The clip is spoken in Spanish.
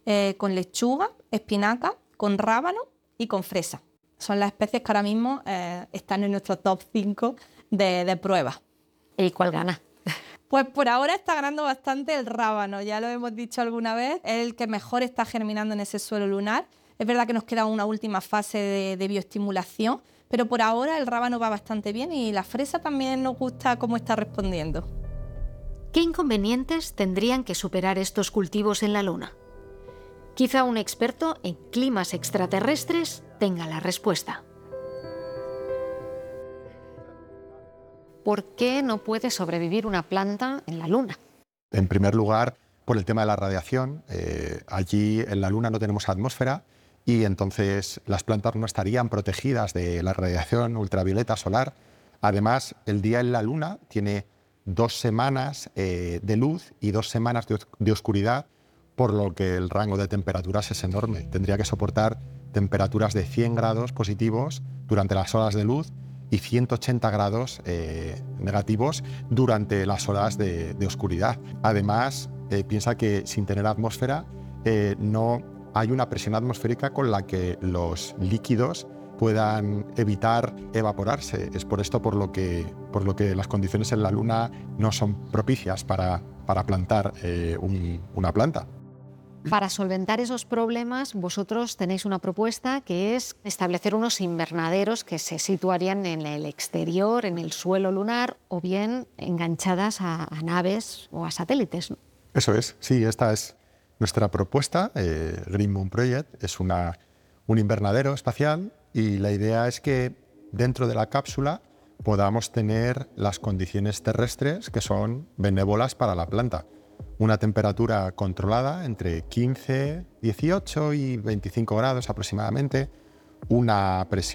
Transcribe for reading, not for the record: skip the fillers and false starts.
con lechuga, espinaca, con rábano y con fresa. Son las especies que ahora mismo están en nuestro top 5 de pruebas. ¿Y cuál gana? Pues por ahora está ganando bastante el rábano, ya lo hemos dicho alguna vez, es el que mejor está germinando en ese suelo lunar. Es verdad que nos queda una última fase de bioestimulación, pero por ahora el rábano va bastante bien y la fresa también nos gusta cómo está respondiendo. ¿Qué inconvenientes tendrían que superar estos cultivos en la Luna? Quizá un experto en climas extraterrestres tenga la respuesta. ¿Por qué no puede sobrevivir una planta en la Luna? En primer lugar, por el tema de la radiación. Allí en la Luna no tenemos atmósfera y entonces las plantas no estarían protegidas de la radiación ultravioleta solar. Además, el día en la Luna tiene 2 semanas de luz y 2 semanas de oscuridad, por lo que el rango de temperaturas es enorme. Tendría que soportar temperaturas de 100 grados positivos durante las horas de luz y 180 grados negativos durante las horas de oscuridad. Además, piensa que sin tener atmósfera no hay una presión atmosférica con la que los líquidos puedan evitar evaporarse. Es por esto por lo que las condiciones en la Luna no son propicias para plantar una planta. Para solventar esos problemas, vosotros tenéis una propuesta que es establecer unos invernaderos que se situarían en el exterior, en el suelo lunar, o bien enganchadas a naves o a satélites, ¿no? Eso es, sí, esta es nuestra propuesta. Green Moon Project es un invernadero espacial y la idea es que dentro de la cápsula podamos tener las condiciones terrestres que son benévolas para la planta. Una temperatura controlada entre 15, 18 y 25 grados aproximadamente, una presión